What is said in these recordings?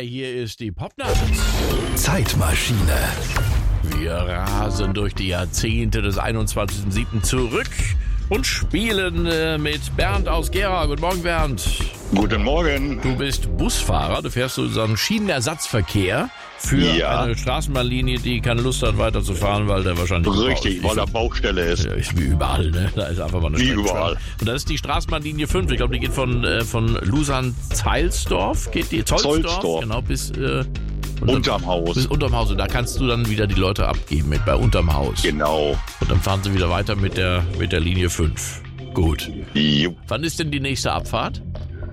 hier ist die Popnacht. Zeitmaschine. Wir rasen durch die Jahrzehnte des 21.07. zurück und spielen mit Bernd aus Gera. Guten Morgen, Bernd. Guten Morgen. Du bist Busfahrer, du fährst so einen Schienenersatzverkehr für eine Straßenbahnlinie, die keine Lust hat weiterzufahren, weil der wahrscheinlich... Richtig, weil da Baustelle ist. Ja, ist wie überall, ne? Da ist einfach mal eine Wie Strecke. überall. Und das ist die Straßenbahnlinie 5. Ich glaube, die geht von Lusern-Zeilsdorf, geht die Zollsdorf, genau, bis... Unterm Haus. Bis unterm Haus. Und da kannst du dann wieder die Leute abgeben bei unterm Haus. Genau. Und dann fahren sie wieder weiter mit der Linie 5. Gut. Jo. Wann ist denn die nächste Abfahrt?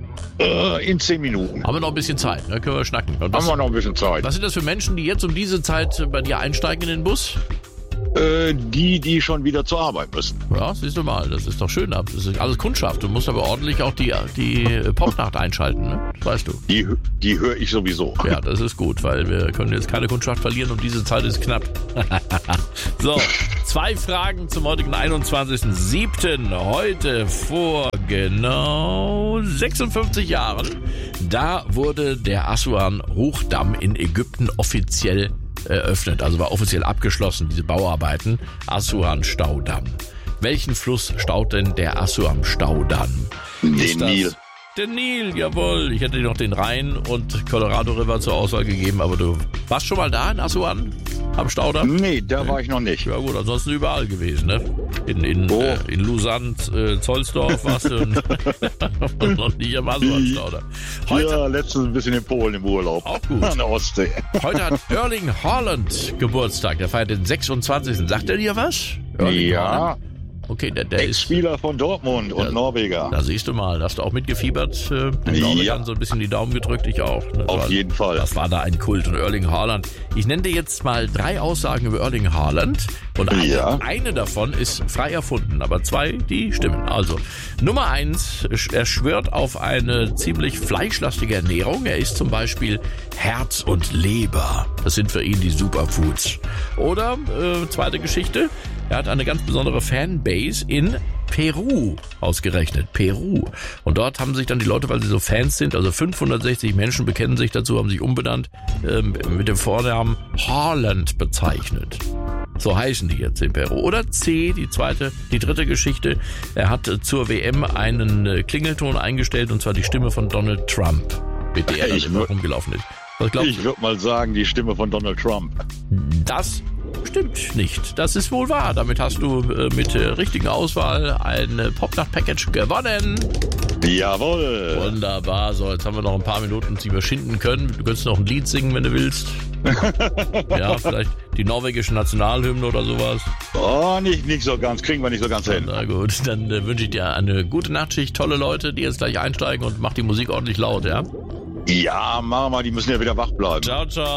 In 10 Minuten. Haben wir noch ein bisschen Zeit, ne? Können wir schnacken. Haben wir noch ein bisschen Zeit. Was sind das für Menschen, die jetzt um diese Zeit bei dir einsteigen in den Bus? Die schon wieder zur Arbeit müssen. Ja, siehst du mal, das ist doch schön. Das ist alles Kundschaft. Du musst aber ordentlich auch die Popnacht einschalten, ne? Das weißt du. Die höre ich sowieso. Ja, das ist gut, weil wir können jetzt keine Kundschaft verlieren und diese Zeit ist knapp. So, 2 Fragen zum heutigen 21.07. Heute vor genau 56 Jahren. Da wurde der Assuan-Hochdamm in Ägypten offiziell eröffnet, also war offiziell abgeschlossen, diese Bauarbeiten. Assuan-Staudamm. Welchen Fluss staut denn der Assuan-Staudamm? Den Nil. Der Nil, jawohl. Ich hätte dir noch den Rhein und Colorado River zur Auswahl gegeben, aber du warst schon mal da in Assuan? Am Staudamm? Nee, da war ich noch nicht. Ja gut, ansonsten überall gewesen, ne? In Lausanne, Zollsdorf warst du noch nicht am Assuan-Staudamm. Ja, letztens ein bisschen in Polen im Urlaub. Auch gut. An der Ostsee. Heute hat Erling Haaland Geburtstag. Der feiert den 26. Sagt er dir was? Erling Haaland? Okay, der ist Ex-Spieler von Dortmund und Norweger. Da siehst du mal, hast du auch mitgefiebert, den Norwegern so ein bisschen die Daumen gedrückt, ich auch. Auf jeden Fall. Das war da ein Kult und Erling Haaland. Ich nenne dir jetzt mal 3 Aussagen über Erling Haaland und eine davon ist frei erfunden, aber 2, die stimmen. Also, Nummer 1, er schwört auf eine ziemlich fleischlastige Ernährung. Er isst zum Beispiel Herz und Leber. Das sind für ihn die Superfoods. Oder, zweite Geschichte, er hat eine ganz besondere Fanbase in Peru ausgerechnet. Peru. Und dort haben sich dann die Leute, weil sie so Fans sind, also 560 Menschen bekennen sich dazu, haben sich umbenannt, mit dem Vornamen Haaland bezeichnet. So heißen die jetzt in Peru. Oder C, die dritte Geschichte. Er hat zur WM einen Klingelton eingestellt, und zwar die Stimme von Donald Trump, mit der er dann immer rumgelaufen ist. Ich würde mal sagen, die Stimme von Donald Trump. Das stimmt nicht. Das ist wohl wahr. Damit hast du mit der richtigen Auswahl ein Popnacht-Package gewonnen. Jawohl. Wunderbar. So, jetzt haben wir noch ein paar Minuten, die wir schinden können. Du könntest noch ein Lied singen, wenn du willst. Ja, vielleicht die norwegische Nationalhymne oder sowas. Oh, nicht so ganz. Kriegen wir nicht so ganz hin. Na gut, dann wünsche ich dir eine gute Nachtschicht. Tolle Leute, die jetzt gleich einsteigen, und mach die Musik ordentlich laut, ja? Ja, machen wir, die müssen ja wieder wach bleiben. Ciao, ciao.